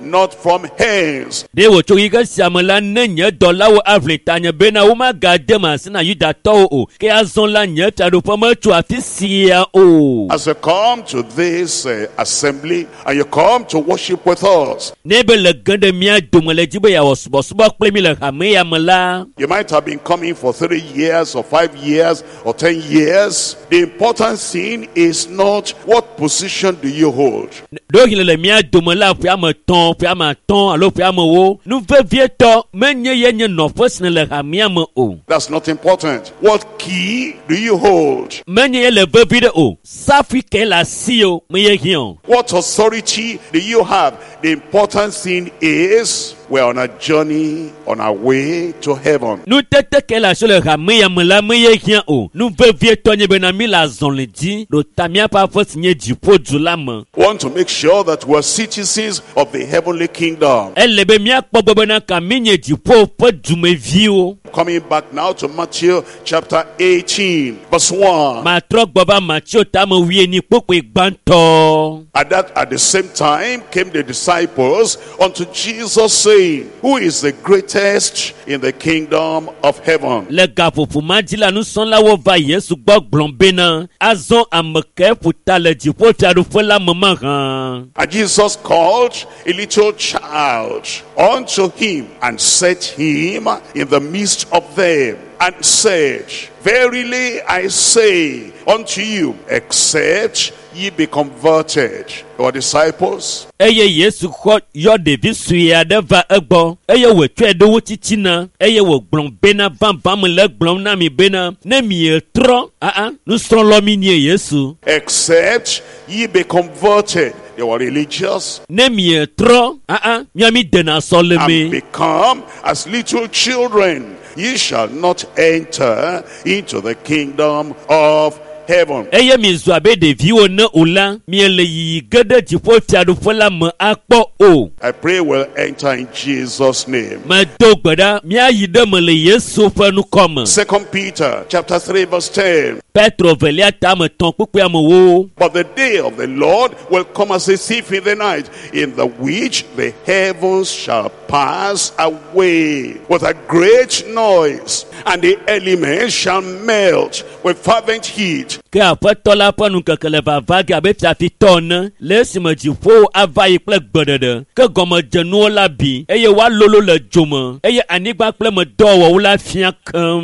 not from hence. De wo tso yi ke siame la ne nye dɔlawo avli tanye bena wo magade ma sina Yudatɔwo o ke azɔn la nye fiaɖoƒe metso afi sia o. As you come to this assembly and you come to worship with us, Ne be le ge ɖe mía dome le dzi be yeawɔ subɔsubɔ kple mi le hame ya me la. you might have been coming for 3 years or 5 years or 10 years. The important thing is not what position do you hold. Do yi le mía dome la ƒe ame tɔn ƒe ame atɔn alo ƒe ame wo nu vevietɔ menye ye nye nɔƒe si le hamea me o. That's not important. What key do you hold? Menye ye le vevi ɖe o. Safi ke le asi o meye hiã. What authority do you have? The important thing is we're on a journey on our way to heaven. Nu tete ke le asi le hamea me la meye hiã o. Nu vevietɔ nye bena mi le azɔli dzi ɖo ta míaƒe aƒe si nye dziƒo du la me. We want to make sure that we're citizens of the heavenly kingdom. Ele be míakpɔ gbɔ bena ka mi nye dziƒo ƒe dumeviwo. Coming back now to Matthew chapter 18, verse 1. Matrɔ gbɔ ba Matthieu tame wieni kpokpe gbãtɔ. At the same time came the disciples unto Jesus, saying, who is the greatest in the kingdom of heaven? Le gaƒoƒo ma dzi la nusrɔ̃lawo va Yesu gbɔ gblɔm bena azɔ ame ke ƒota le dziƒo fiaɖoƒe la me mahã. And Jesus called a little child unto him and set him in the midst of them and said, verily I say unto you, except ye be converted, your disciples. Eye Yesu xɔ yɔ ɖevi sue aɖe va egbɔ eye wòtsɔe ɖe wo titina eye wògblɔm bena vavã me le gblɔm na mi bena ne mietrɔ nusrɔ̃lɔ mi nie Yesu. Except ye be converted. They were religious. Ne mietrɔ miami dena sɔ le And me. become as little children, ye shall not enter into the kingdom of heaven. Eye mizu abe ɖeviwo ne o la miele yiyi ge ɖe dziƒo fiaɖoƒe la me akpɔ o. I pray we'll enter in Jesus' name. Medo gbe ɖa miayi ɖe me le Yesu ƒe nukɔ me. 2 Peter chapter 3 verse 10. Petro velia tame tɔn kpukpea me wo. But the day of the Lord will come as a thief in the night, in the which the heavens shall pass away with a great noise, and the elements shall melt with fervent heat. Ke aƒetɔ la ƒe nukeke le vava ge abe fiafitɔ ene le esime dziƒo ava yi kple gbeɖeɖe ke gɔmedzenuwo la bi eye woalolo le dzo me eye anyigba kple medɔwɔwɔ la fia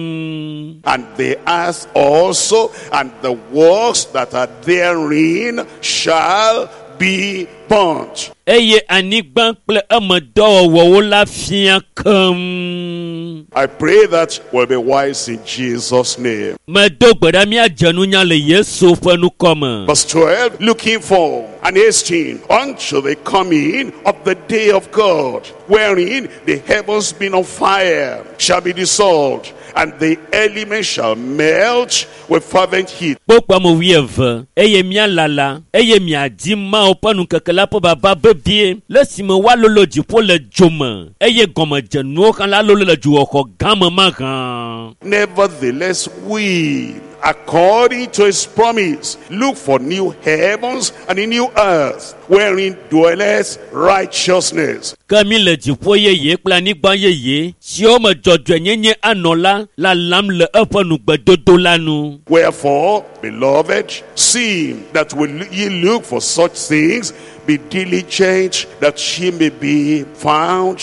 keŋ. And the earth also and the works that are therein shall be burnt. Eye anyigba kple emedɔwɔwɔwo la fia keŋ. I pray that we'll be wise in Jesus' name. Medo gbe ɖa míadze nunya le Yesu ƒe nukɔ me. Verse 12, looking for and hasting unto the coming of the day of God, wherein the heavens being on fire shall be dissolved, and the elements shall melt with fervent heat. Kpokpa me 12 eye míalala eye míadi Mawu ƒe nukeke la ƒe vava vevie le esime woalolo dziƒo le dzo me eye gɔmedzenuwo hã la lolo le dzoxɔ gã me mahã. Nevertheless, we, according to his promise, look for new heavens and a new earth, wherein dwelleth righteousness. Ke mi le dziƒo yeye kple anyigba yeye siwo me dzɔdzɔenyenye anɔ la lalam le eƒe nugbedodo la nu. Wherefore, beloved, seeing that ye look for such things, be diligent that ye may be found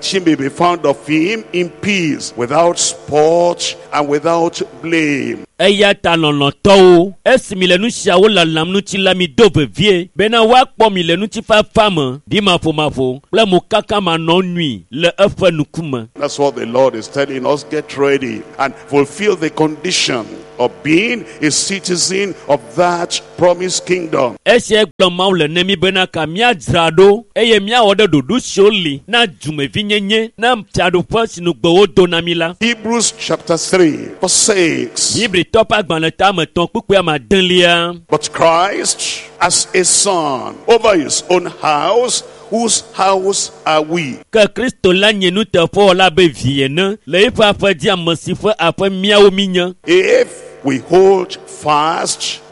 of him in peace, without spot and without blame. Eya ta lɔlɔ̃tɔwo esi mi le nu siawo lalam ŋuti la mi do vevie bena woakpɔ mi le ŋutifafa me ɖimaƒomaƒo kple mokaka manɔ nyui le eƒe ŋkume. That's what the Lord is telling us. Get ready and fulfill the condition of being a citizen of that promised kingdom. Esia gblɔ Mawu le ne mi bena ka míadzra ɖo eye míawɔ ɖe ɖoɖo siwo li na dumevi nyenye na fiaɖoƒe si nugbewo do na mi la. Hebrews chapter 3 verse 6. Hebritɔ ƒe agbalẽ tame 3 kpukpea madelia. But Christ as a son over his own house, whose house are we? Ke Kristo la nye nuteƒewɔla be vi ene le eƒe aƒe dzi ame si ƒe aƒe míawo mi nye. If we hold fast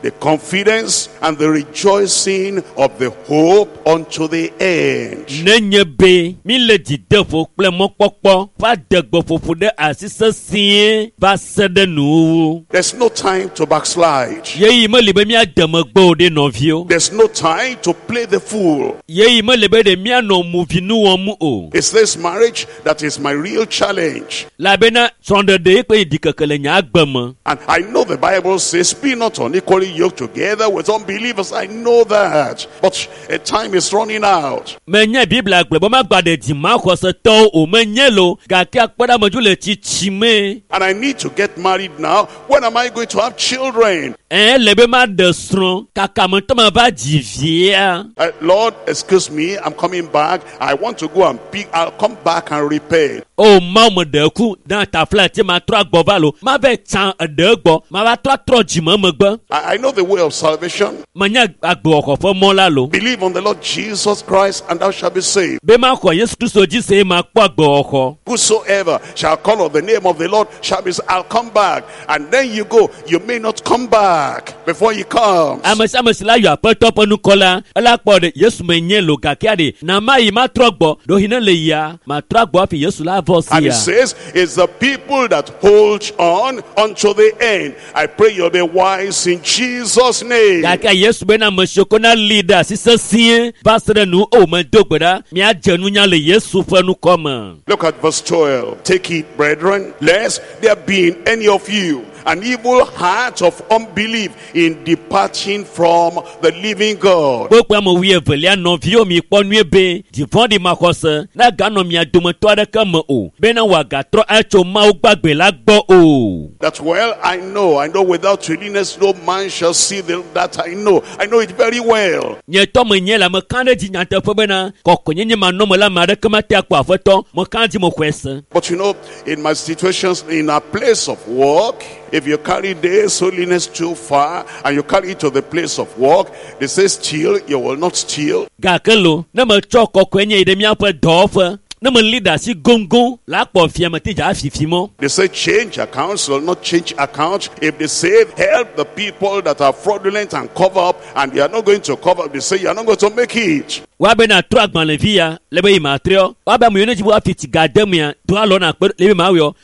the confidence and the rejoicing of the hope unto the end. Nenye be mi le didefo kple mɔkpɔkpɔ va degbe ƒoƒo ɖe asise sie va se ɖe nuwuwu. There's no time to backslide. Yeyi meli be míade megbe o ɖe nɔviwo. There's no time to play the fool. Yeyi meli be ɖe míanɔ movinu wɔm o. It's this marriage that is my real challenge. Labena srɔ̃ɖeɖe kpe yi dikeke le nye agbe me. And I know the Bible says, be not unequally yoked together with unbelievers. I know that. But time is running out. Menye Biblia gblɔ be magba ɖe dzima xɔsetɔwo o menye lo gake akpɔɖamedzo le tsitsi me. And I need to get married now. When am I going to have children? Le be maɖe srɔ̃ kaka metɔ me va dzi via. Lord, excuse me, I'm coming back. I want to go and pick. I'll come back and repay. O Mawu me ɖe ku na tafla ti ma trɔ agbɔ va lo ma ve tsa eɖe gbɔ ma va trɔ dzime megbe. I know the way of salvation. Menye agbewɔxɔ ƒe mɔ la lo. Believe on the Lord Jesus Christ and thou shalt be saved. Be ma xɔ Yesu Kristo dzi se ma kpɔ agbewɔxɔ. Whosoever shall call on the name of the Lord shall be saved. I'll come back. And then you go. You may not come back before he comes. Ame si la yɔ aƒetɔ ƒe nukɔ la ela kpɔ ɖe Yesu menye lo gakea ɖe na ma yi ma trɔ gbɔ ɖo hi ne le yia ma trɔ agbɔ hafi Yesu la vɔ And si it ya. says, it's the people that hold on unto the end. I pray you'll be wise in Jesus' name. Gake Yesu be na ame siwo ko na li ɖe asi sesĩe va se ɖe nu o medo gbe ɖa míadze nunya le Yesu ƒe nukɔ me. Look at verse 12. Take it, brethren, lest there be in any of you an evil heart of unbelief in departing from the living God. Kpokpe ame wi evelia nɔviwo mi kpɔ nue be divɔ̃ɖi maxɔse na ganɔ mia dometɔ aɖeke me o bena wòagatrɔ atso Mawu gbagbe la gbɔ o. That well, I know without holiness no man shall see that I know it very well. Nye tɔ me nye le ame kã ɖe dzi nyateƒe bena kɔkɔnyenye manɔme la ame aɖeke mate akpɔ aƒetɔ me kã dzi me xɔe se. But you know, in my situations, in a place of work, if you carry this holiness too far and you carry it to the place of work, they say steal, you will not steal. Gake lo ne metsɔ kɔkɔenye yi ɖe míaƒe dɔwɔƒe ne me li ɖe asi gongo la kpɔ fia me te dza afifi mɔ. They say change accounts, you will not change accounts. If they say help the people that are fraudulent and cover up, and they are not going to cover up, they say you are not going to make it. Wabe na trɔ agbalẽvi ya le be yi ma trɔ wabe ame yiwo ne dzi be woafi tsi dem ya do alɔ na kpe le be ma wyɔ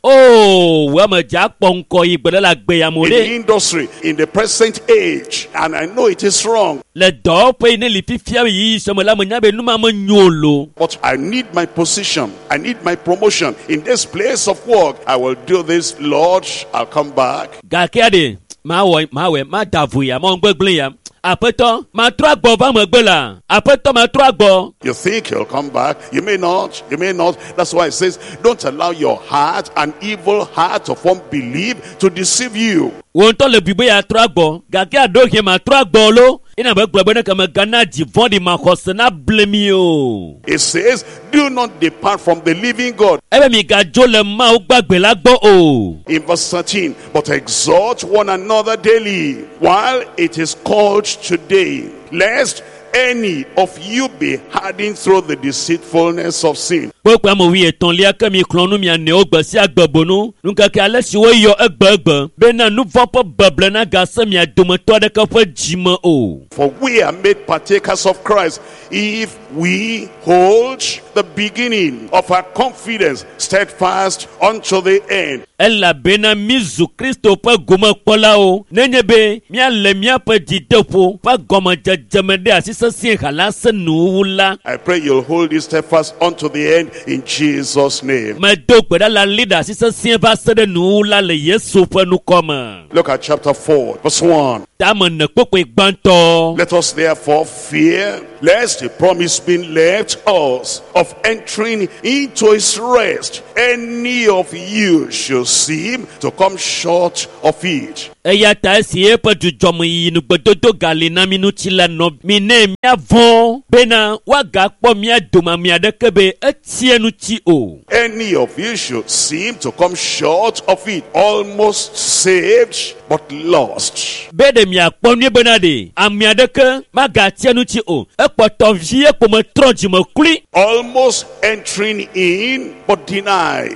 o wame dza kpɔ ŋkɔ yi gbe ɖe le agbe ya mo In the ɖe industry, in the present age, and I know it is wrong, le dɔwɔƒe yi ne li fifia yi sɔme la me nya be nu ma me nyo lo. but I need my position, I need my promotion in this place of work. I will do this, Lord, I'll come back. Gakea ɖe mawɔe ma da vo ya ma ŋgbegblẽ ya aƒetɔ ma trɔ agbɔ va megbe la aƒetɔ ma trɔ agbɔ. You think you'll come back, you may not. That's why it says, don't allow your heart, an evil heart of unbelief, to deceive you. Wo ŋutɔ le bui be ya trɔ agbɔ gake aɖo hie ma trɔ agbɔ lo ina be gblɔ be ne keme gana divɔ̃ɖi maxɔse na ble mi o. It says, do not depart from the living God. Ebe mi gadzo le Mawu gbagbe la gbɔ o. In verse 13, but exhort one another daily, while it is called today, lest any of you be hardened through the deceitfulness of sin. Kpokpe ame wi etɔ̃lia ke mi xlɔ̃ nu mia nɔewo gbe sia gbebonu nukeke ale si woyɔ egbegbe bena nu vɔ̃ ƒe beble na gase mia dometɔ aɖeke ƒe dzime o. For we are made partakers of Christ if we hold the beginning of our confidence steadfast unto the end. Elabena mi zu Kristo ƒe gomekpɔlawo nenye be míale míaƒe dzideƒo ƒe gɔmedzedzeme ɖe asi sesĩe xa la se nuwuwu la. I pray you'll hold it steadfast unto the end in Jesus' name. Medo gbe ɖa la li ɖe asi sesĩe va se ɖe nuwuwu la le Yesu ƒe nukɔ me. Look at chapter 4, verse 1. Tame ne kpokpe gbãtɔ. Let us therefore fear, lest the promise being left us of entering into his rest, any of you should seem to come short of it. Eya ta esi eƒe dzudzɔme yiyi nu gbedodo gali na mi ŋuti la nɔ mi ne míavɔ̃ bena woagakpɔ mía dome ame aɖeke be etie ŋuti o. Any of you should seem to come short of it, almost saved but lost. Be ɖe miakpɔ nue bena ɖe ame aɖeke magatie ŋuti o ekpɔtɔ vie kpome trɔ dzime klui. Almost entering in but denied.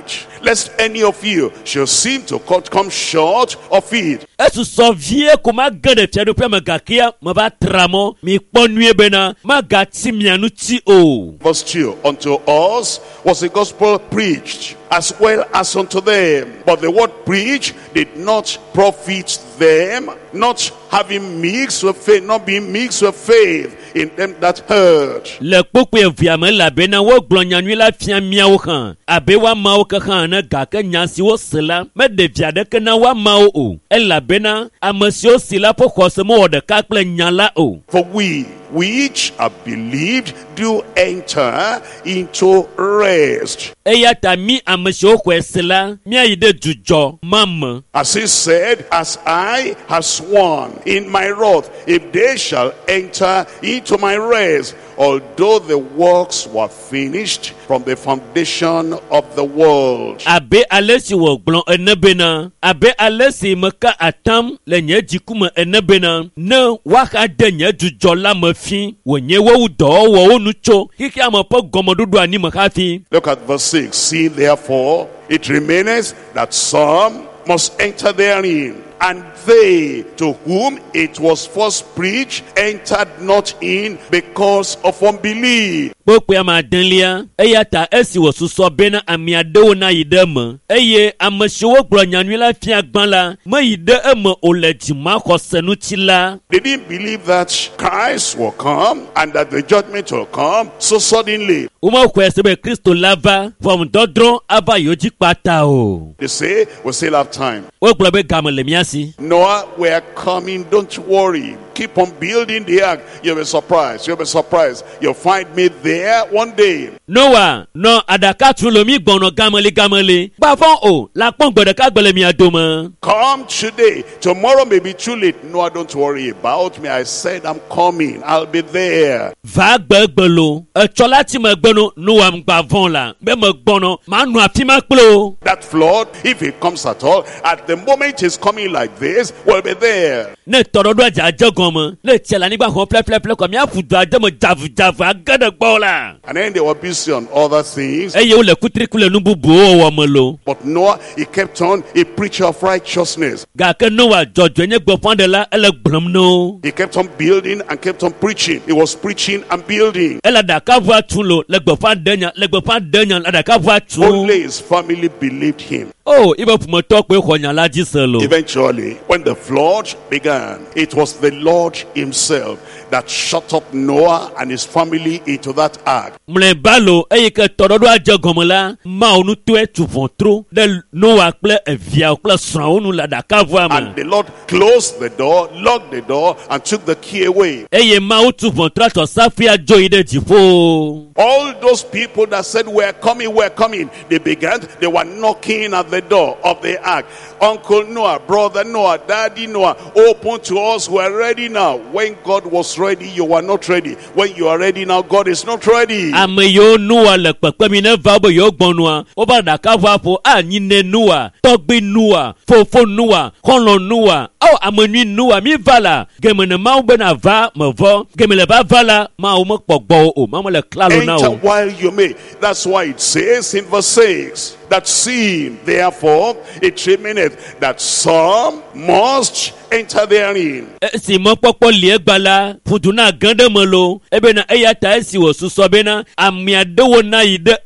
lest any of you should seem to come short of it. Esu so vie kuma gade fiado pe magakia maba tramo mi ponue bena magati mianu ti o. Verse 2, unto us was the gospel preached as well as unto them, but the word preached did not profit them, not having mixed with faith, not being mixed with faith in them that heard. Le popo viame la bena wo glonya nui la fia miawo kan abe wa mawo kan na ga ka nyasi wo sela me de viade ke na wa mawo o ela bena amasio sila po kosemo de ka kle nyala o. For we which are believed do enter into rest. Eyata mi amasio kwesela mi ayide jujo mam. As he said, as I have sworn in my wrath, if they shall enter into my rest, although the works were finished from the foundation of the world. Abe alesi wo glon enebena abe alesi meka atam le nye jikuma enebena ne waka de nye jujo la mafi wonye wo do wo nucho kiki amapo gomodudu ani makafi. Look at verse 6. See therefore it remaineth that some must enter therein, and they to whom it was first preached entered not in because of unbelief. Pokwe amadenlia eyata esi wo suso bena amiadewo na yidema eye amashiwo glonyanwila fiagbanla ma yide emo olejima kosenuchila. They didn't believe that Christ will come and that the judgment will come so suddenly. Uma kwesebe Kristo lava from dodron aba yoji pata o. They say we still have time. O globe gamle miasi. Noah, we are coming, don't worry. Keep on building the ark. You'll be surprised. You'll be surprised. You'll find me there one day. Noah, no adaka tulomi gbono gamale. Bafon o, la pon gbodaka gbele mi adoma. Come today. Tomorrow may be too late. Noah, don't worry about me. I said I'm coming. I'll be there. Va gbegbelo. Chola ti me gbono Noah mgbavon la. Be me gbono, ma nu afima kplo. That flood, if it comes at all, at the moment it's coming like this, we'll be there. Ne torodo aja gomo. Ne tela ni gba ho ple ko mi afudu ajamo javu agada gbola. And then they were busy on other things. Eye o le kutri kule nu bubu o mo lo. But Noah, he kept on a preacher of righteousness. Ga ke Noah jojo nye gbofan de la ele gbrom no. He kept on building and kept on preaching. He was preaching and building. Ela da ka vo atulo le gbofan denya la da ka vo atu. Only his family believed him. Oh, ibe pumo to pe khonya la jiselo. Eventually, when the flood began, it was the Lord himself that shut up Noah and his family into that ark. Mle balo eye ke torodo aje gomola ma onu to etuvon de Noah kple evia kple sran onu la da ka vo am. And the Lord closed the door, locked the door, and took the key away. Eye ma utuvon tra to safia joide jifo. All those people that said we're coming, they were knocking at the door of the ark. Uncle Noah, brother Noah, daddy Noah, open to us, we're ready now. When God was ready, you were not ready. When you are ready now, God is not ready. Ameyo Noah le pepe mi ne va bo yo gbonua. O ba da ka va po anyi ne Noah, togbe Noah, fofo Noah, kolon Noah. Oh, amenu Noah mi vala. Geme ne ma be na va me vo. Geme le ba vala ma o mo pogbo o. Ma mo le klalo na Enter o. while you may. That's why it says in verse 6 that seeing therefore it remaineth that some must enter therein. Si mo popo le gbala puduna gande mo lo. Ebe na eyata esi wo suso be na amiadewo na ide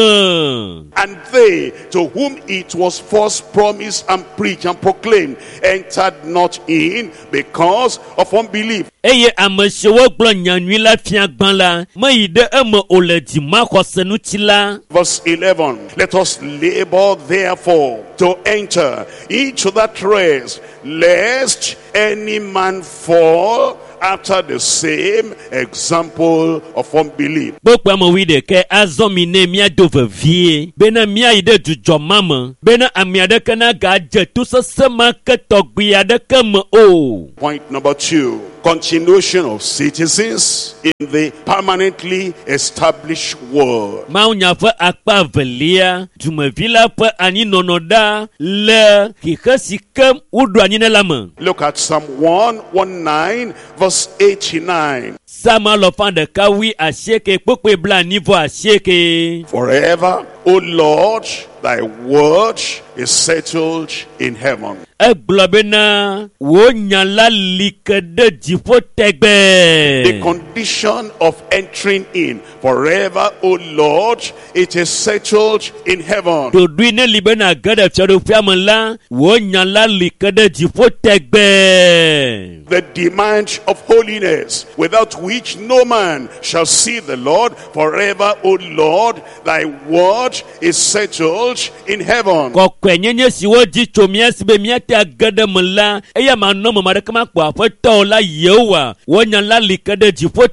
And they to whom it was first promised and preached and proclaimed entered not in because of unbelief. Eye amashewo glo nyanwi la fiagban la ma ide oledi ma kosenu chila. Verse 11, let us labor therefore to enter into that rest, lest any man fall after the same example of unbelief. Bokwa mo wide ke azomi ne mia dovevie bena mia ide jujo mama bena amiade kana gaje tu sema ke togbiade kama o. Point number 2, continuation of citizens in the permanently established world. Maunya fa akpa velia tumevila pa ani nonoda le kikasikam udu anine lama. Look at Psalm 119 verse 89. Sama lofan de kawi asheke pokwe bla niveau asheke. Forever, O Lord, thy word is settled in heaven. Eglobena wonyala likede jifo tegbe. The condition of entering in. Forever, O Lord, it is settled in heaven. To duine libena gada fiado fiamala wonyala likede jifo tegbe. The demand of holiness, without which no man shall see the Lord. Forever, O Lord, thy word is settled in heaven. Kokwenyenye siwoji chomia sibe miate agade mla eya manomo marekama kwa foto la yewa wonyala likede jifo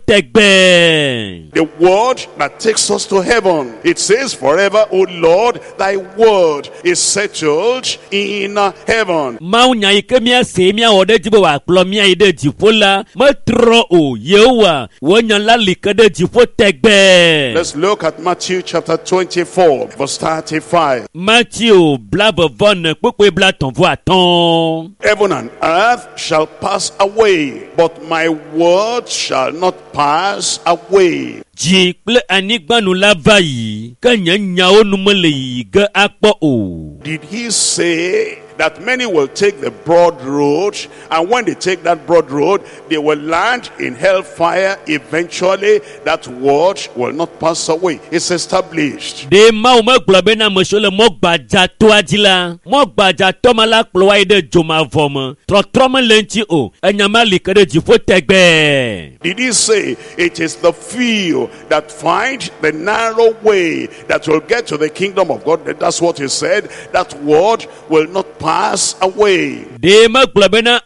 tegbe. The word that takes us to heaven. It says, forever, O Lord, thy word is settled in heaven. Maunya ikemia semia ode jibo wa klomia ide jifola matro o yewa wonyala likede jifo tegbe. Let's look at Matthew chapter 24 verse 35. Matthew blab von pokwe bla ton vo aton. Heaven and earth shall pass away, but my word shall not pass away. Ji ple anigbanu lava yi kanya nyao numele yi ge akpo o. Did he say that many will take the broad road, and when they take that broad road, they will land in hellfire eventually? That word will not pass away. It's established. De ma o ma globe na mosole mo gbaja to ajila. Mo gbaja to mala plowa ide joma vom. Trotroma lenti o. Enyama likede jifo tegbe. Did he say it is the few that find the narrow way that will get to the kingdom of God? That's what he said. That word will not pass away. De ma globe na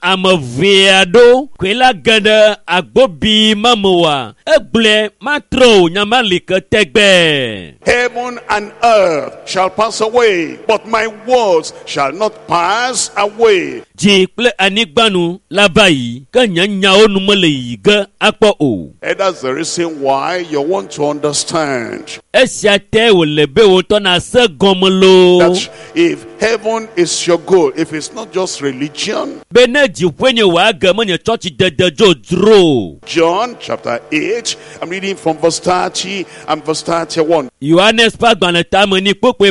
amaviado kwela ganda agbobi mamoa. Eble matro nyama likede tegbe. Heaven and earth shall pass away, but my words shall not pass away. Ji ple anigbanu labai kanya nyao numele yi ge akpo o. And that's the reason why you want to understand Esiate o lebe o to na se gomolo. that if heaven is your goal, if it's not just religion. Bene jipwenye wa gamanya church de jodro. John chapter 8, I'm reading from verse 30 and verse 31. Yohanes pa gbana tamani pokwe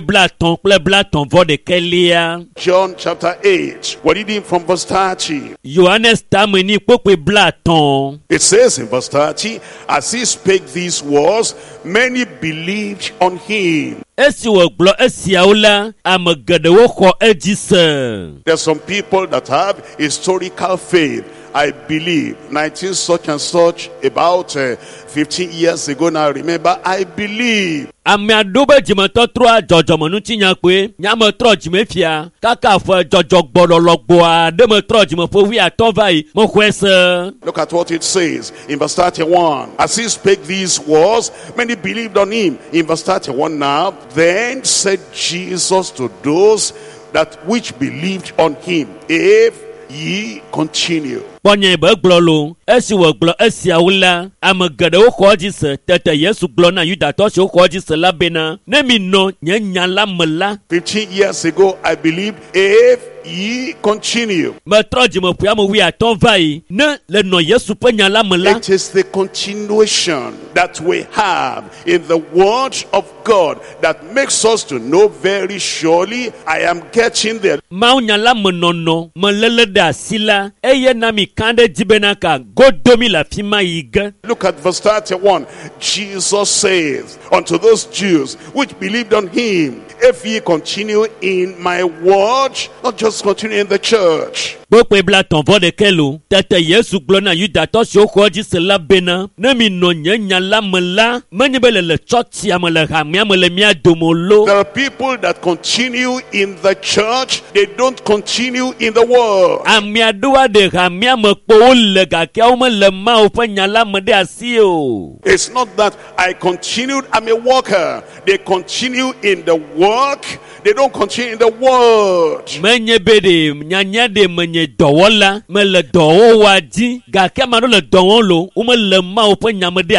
blaton vo de kelia. John chapter 8, we're reading from verse 30. Yohanes tamani pokwe blaton. It says in verse 30, as he spake these words, many believed on him. Esi wo glo esi aula amagade wo ko ejise. There's some people that have historical faith. I believe 19 such and such, about 15 years ago now, remember, I believe. Ame adobe jimato troa jojo monu tinya kwe nyama tro jimefia kaka fo jojo gbolologbo a de me tro jimofo wi aton vai mo kwese. Look at what it says in verse 31. As he spake these words, many believed on him. In verse 31 now, then said Jesus to those that which believed on him, if ye continue. Ponye be glolo esi wo glo esi awula amagade wo ko jise tete Yesu glo na Yuda to se ko jise labena ne mi no nyanya la mala. 15 years ago I believed, if ye continue. Me troji mo pia mo wi aton vai ne le no Yesu pe nya la mala. It is the continuation that we have in the word of God that makes us to know very surely I am getting there. Ma nya la monono mo lele da sila eye na mi kande jibenaka godomi la fima yiga. Look at verse 31. Jesus says unto those Jews which believed on him, if ye continue in my word, not just continue in the church. Bokwe blaton vo de kelo tete Yesu glo na Yuda to se ko jise labena ne mi no nyanya la mala menibele le church amale hamia mele mia domolo. There are people that continue in the church, they don't continue in the world. Amia doa de hamia me po le ga ke o me le ma o fa nya la me de asio. It's not that I continued, I'm a worker. They continue in the work, they don't continue in the word. Menye bede nyanya de menye nye dɔwɔla me le dɔwɔwa dzi gake ame aɖewo le dɔ wɔm lo wo me le Mawu ƒe nya me ɖe